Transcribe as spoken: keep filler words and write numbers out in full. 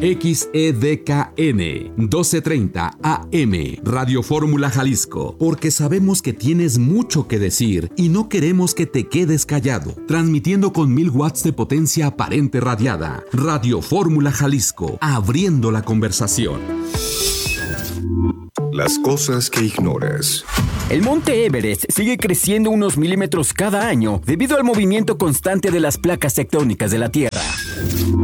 X E D K N doce treinta A M, Radio Fórmula Jalisco, porque sabemos que tienes mucho que decir y no queremos que te quedes callado. Transmitiendo con mil watts de potencia aparente radiada. Radio Fórmula Jalisco, abriendo la conversación. Las cosas que ignoras. El monte Everest sigue creciendo unos milímetros cada año debido al movimiento constante de las placas tectónicas de la Tierra.